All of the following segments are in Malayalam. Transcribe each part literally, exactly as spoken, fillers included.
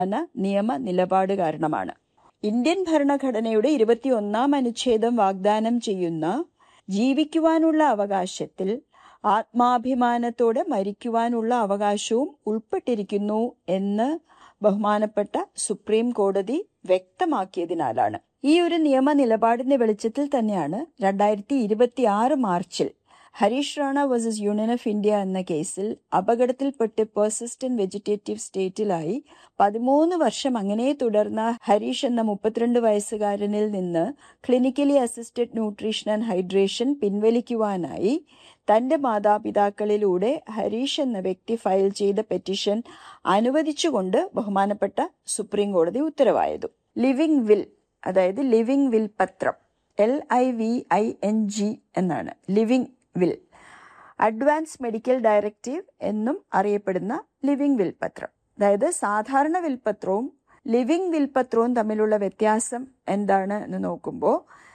നിയമ നിലപാട് കാരണമാണ്. ഇന്ത്യൻ ഭരണഘടനയുടെ ഇരുപത്തിയൊന്നാം അനുച്ഛേദം വാഗ്ദാനം ചെയ്യുന്ന ജീവിക്കുവാനുള്ള അവകാശത്തിൽ ആത്മാഭിമാനത്തോടെ മരിക്കുവാനുള്ള അവകാശവും ഉൾപ്പെട്ടിരിക്കുന്നു എന്ന് ബഹുമാനപ്പെട്ട സുപ്രീം കോടതി വ്യക്തമാക്കിയതിനാലാണ്. ഈ ഒരു നിയമ നിലപാടിന്റെ വെളിച്ചത്തിൽ തന്നെയാണ് രണ്ടായിരത്തി ഇരുപത്തി ആറ് മാർച്ചിൽ Harish Rana versus union of India എന്ന കേസിൽ അപകടത്തിൽപ്പെട്ട് പെർസിസ്റ്റന്റ് വെജിറ്റേറ്റീവ് സ്റ്റേറ്റിലായി പതിമൂന്ന് വർഷം അങ്ങനെ തുടർന്ന ഹരീഷ് എന്ന മുപ്പത്തിരണ്ട് വയസ്സുകാരനിൽ നിന്ന് clinically assisted nutrition and hydration പിൻവലിക്കുവാനായി തന്റെ മാതാപിതാക്കളിലൂടെ ഹരീഷ് എന്ന വ്യക്തി ഫയൽ ചെയ്ത പെറ്റീഷൻ അനുവദിച്ചുകൊണ്ട് ബഹുമാനപ്പെട്ട സുപ്രീം കോടതി ഉത്തരവായത്. ലിവിംഗ് വിൽ, അതായത് ലിവിംഗ് വിൽ പത്രം, L I V I N G എന്നാണ് living will. Advance medical directive എന്നും അറിയപ്പെടുന്ന ലിവിംഗ് വിൽ പത്രം. അതായത് സാധാരണ വിൽപത്രവും ലിവിംഗ് വിൽപത്രവും തമ്മിലുള്ള വ്യത്യാസം എന്താണ് എന്ന് നോക്കുമ്പോൾ,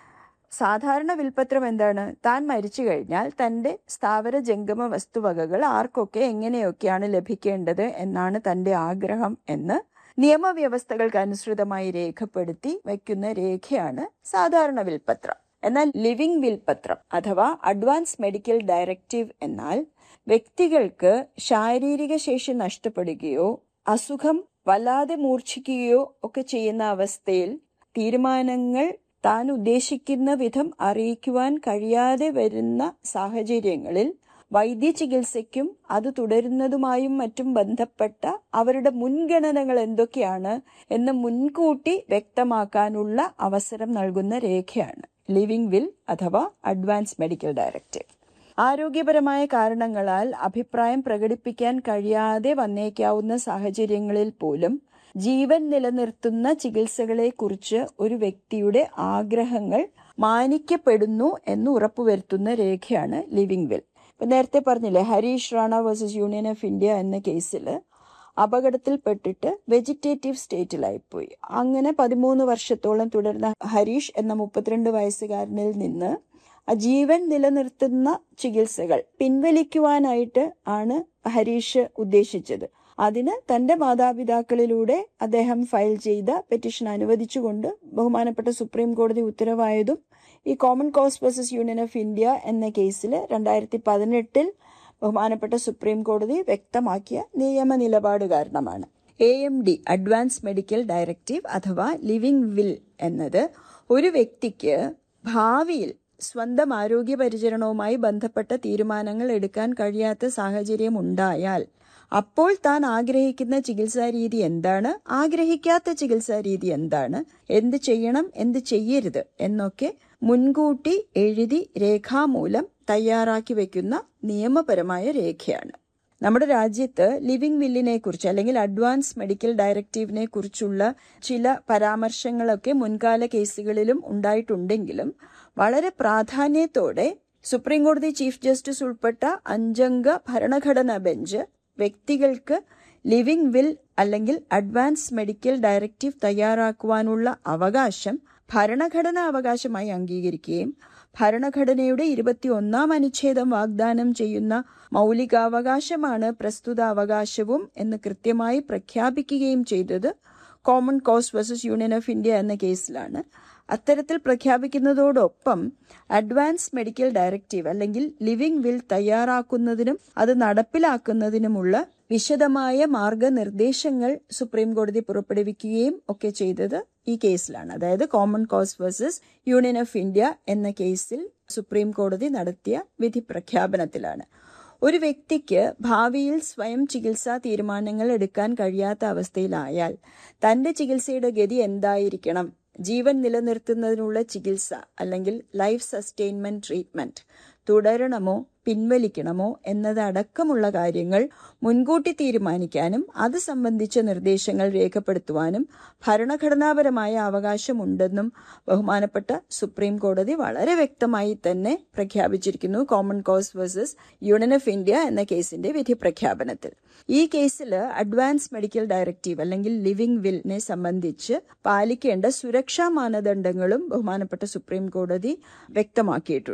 സാധാരണ വിൽപത്രം എന്താണ്? താൻ മരിച്ചു കഴിഞ്ഞാൽ തൻ്റെ സ്ഥാവര ജംഗമ വസ്തുവകകൾ ആർക്കൊക്കെ എങ്ങനെയൊക്കെയാണ് ലഭിക്കേണ്ടത് എന്നാണ് തൻ്റെ ആഗ്രഹം എന്ന് നിയമവ്യവസ്ഥകൾക്ക് അനുസൃതമായി രേഖപ്പെടുത്തി വയ്ക്കുന്ന രേഖയാണ് സാധാരണ വിൽപത്രം. എന്നാൽ ലിവിംഗ് വിൽപത്രം അഥവാ അഡ്വാൻസ് മെഡിക്കൽ ഡയറക്റ്റീവ് എന്നാൽ വ്യക്തികൾക്ക് ശാരീരിക ശേഷി നഷ്ടപ്പെടുകയോ അസുഖം വല്ലാതെ മൂർച്ഛിക്കുകയോ ഒക്കെ ചെയ്യുന്ന അവസ്ഥയിൽ തീരുമാനങ്ങൾ താൻ ഉദ്ദേശിക്കുന്ന വിധം അറിയിക്കുവാൻ കഴിയാതെ വരുന്ന സാഹചര്യങ്ങളിൽ വൈദ്യ ചികിത്സയ്ക്കും അത് തുടരുന്നതുമായും മറ്റും ബന്ധപ്പെട്ട അവരുടെ മുൻഗണനകൾ എന്തൊക്കെയാണ് എന്ന് മുൻകൂട്ടി വ്യക്തമാക്കാനുള്ള അവസരം നൽകുന്ന രേഖയാണ് ലിവിംഗ് വിൽ അഥവാ അഡ്വാൻസ് മെഡിക്കൽ ഡയറക്റ്റീവ്. ആരോഗ്യപരമായ കാരണങ്ങളാൽ അഭിപ്രായം പ്രകടിപ്പിക്കാൻ കഴിയാതെ വന്നേക്കാവുന്ന സാഹചര്യങ്ങളിൽ പോലും ജീവൻ നിലനിർത്തുന്ന ചികിത്സകളെക്കുറിച്ച് ഒരു വ്യക്തിയുടെ ആഗ്രഹങ്ങൾ മാനിക്കപ്പെടുന്നു എന്ന് ഉറപ്പുവരുത്തുന്ന രേഖയാണ് ലിവിംഗ് വിൽ. ഇപ്പം നേരത്തെ പറഞ്ഞില്ലേ, Harish Rana versus union of India എന്ന കേസിൽ അപകടത്തിൽപ്പെട്ടിട്ട് വെജിറ്റേറ്റീവ് സ്റ്റേറ്റിലായിപ്പോയി. അങ്ങനെ പതിമൂന്ന് വർഷത്തോളം തുടർന്ന ഹരീഷ് എന്ന മുപ്പത്തിരണ്ട് വയസ്സുകാരനിൽ നിന്ന് ജീവൻ നിലനിർത്തുന്ന ചികിത്സകൾ പിൻവലിക്കുവാനായിട്ട് ആണ് ഹരീഷ് ഉദ്ദേശിച്ചത്. അതിന് തന്റെ മാതാപിതാക്കളിലൂടെ അദ്ദേഹം ഫയൽ ചെയ്ത പെറ്റീഷൻ അനുവദിച്ചുകൊണ്ട് ബഹുമാനപ്പെട്ട സുപ്രീം കോടതി ഉത്തരവായതും ഈ common cause versus union of India എന്ന കേസിൽ രണ്ടായിരത്തി പതിനെട്ടിൽ ബഹുമാനപ്പെട്ട സുപ്രീം കോടതി വ്യക്തമാക്കിയ നിയമ നിലപാട് കാരണമാണ്. A M D advance medical directive അഥവാ ലിവിംഗ് വിൽ എന്നത് ഒരു വ്യക്തിക്ക് ഭാവിയിൽ സ്വന്തം ആരോഗ്യ പരിചരണവുമായി ബന്ധപ്പെട്ട തീരുമാനങ്ങൾ എടുക്കാൻ കഴിയാത്ത സാഹചര്യം ഉണ്ടായാൽ അപ്പോൾ താൻ ആഗ്രഹിക്കുന്ന ചികിത്സാ രീതി എന്താണ്, ആഗ്രഹിക്കാത്ത ചികിത്സാ രീതി എന്താണ്, എന്ത് ചെയ്യണം എന്ത് ചെയ്യരുത് എന്നൊക്കെ മുൻകൂട്ടി എഴുതി രേഖാമൂലം തയ്യാറാക്കി വെക്കുന്ന നിയമപരമായ രേഖയാണ്. നമ്മുടെ രാജ്യത്ത് ലിവിംഗ് വില്ലിനെ കുറിച്ച് അല്ലെങ്കിൽ അഡ്വാൻസ് മെഡിക്കൽ ഡയറക്റ്റീവിനെ കുറിച്ചുള്ള ചില പരാമർശങ്ങളൊക്കെ മുൻകാല കേസുകളിലും ഉണ്ടായിട്ടുണ്ടെങ്കിലും വളരെ പ്രാധാന്യത്തോടെ സുപ്രീം കോടതി ചീഫ് ജസ്റ്റിസ് ഉൾപ്പെട്ട അഞ്ചംഗ ഭരണഘടനാ ബെഞ്ച് വ്യക്തികൾക്ക് ലിവിംഗ് വിൽ അല്ലെങ്കിൽ അഡ്വാൻസ് മെഡിക്കൽ ഡയറക്റ്റീവ് തയ്യാറാക്കുവാനുള്ള അവകാശം ഭരണഘടനാ അവകാശമായി അംഗീകരിക്കുകയും ഭരണഘടനയുടെ ഇരുപത്തി ഒന്നാം അനുച്ഛേദം വാഗ്ദാനം ചെയ്യുന്ന മൗലികാവകാശമാണ് പ്രസ്തുത അവകാശവും എന്ന് കൃത്യമായി പ്രഖ്യാപിക്കുകയും ചെയ്തത് common cause versus union of India എന്ന കേസിലാണ്. അത്തരത്തിൽ പ്രഖ്യാപിക്കുന്നതോടൊപ്പം അഡ്വാൻസ് മെഡിക്കൽ ഡയറക്റ്റീവ് അല്ലെങ്കിൽ ലിവിംഗ് വിൽ തയ്യാറാക്കുന്നതിനും അത് നടപ്പിലാക്കുന്നതിനുമുള്ള വിശദമായ മാർഗനിർദ്ദേശങ്ങൾ സുപ്രീം കോടതി പുറപ്പെടുവിക്കുകയും ഒക്കെ ചെയ്തത് ഈ കേസിലാണ്. അതായത് common cause versus union of India എന്ന കേസിൽ സുപ്രീം കോടതി നടത്തിയ വിധി പ്രഖ്യാപനത്തിലാണ്. ഒരു വ്യക്തിക്ക് ഭാവിയിൽ സ്വയം ചികിത്സാ തീരുമാനങ്ങൾ എടുക്കാൻ കഴിയാത്ത അവസ്ഥയിലായാൽ തന്റെ ചികിത്സയുടെ ഗതി എന്തായിരിക്കണം, ജീവൻ നിലനിർത്തുന്നതിനുള്ള ചികിത്സ അല്ലെങ്കിൽ ലൈഫ് സസ്റ്റെയിൻമെന്റ് ട്രീറ്റ്മെന്റ് തുടരണമോ പിൻവലിക്കണമോ എന്നതടക്കമുള്ള കാര്യങ്ങൾ മുൻകൂട്ടി തീരുമാനിക്കാനും അത് സംബന്ധിച്ച നിർദ്ദേശങ്ങൾ രേഖപ്പെടുത്തുവാനും ഭരണഘടനാപരമായ അവകാശമുണ്ടെന്നും ബഹുമാനപ്പെട്ട സുപ്രീം കോടതി വളരെ വ്യക്തമായി തന്നെ പ്രഖ്യാപിച്ചിരിക്കുന്നു common cause versus union of India എന്ന കേസിന്റെ വിധി പ്രഖ്യാപനത്തിൽ. ഈ കേസിൽ അഡ്വാൻസ് മെഡിക്കൽ ഡയറക്റ്റീവ് അല്ലെങ്കിൽ ലിവിംഗ് വില്ലിനെ സംബന്ധിച്ച് പാലിക്കേണ്ട സുരക്ഷാ മാനദണ്ഡങ്ങളും ബഹുമാനപ്പെട്ട സുപ്രീം കോടതി വ്യക്തമാക്കിയിട്ടുണ്ട്.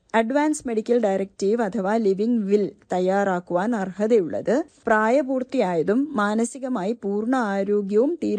അഡ്വാൻസ് മെഡിക്കൽ ഡയറക്റ്റീവ് അഥവാ ലിവിംഗ് വിൽ തയ്യാറാക്കുവാൻ അർഹതയുള്ളത് പ്രായപൂർത്തിയായതും മാനസികമായി പൂർണ്ണ ആരോഗ്യവും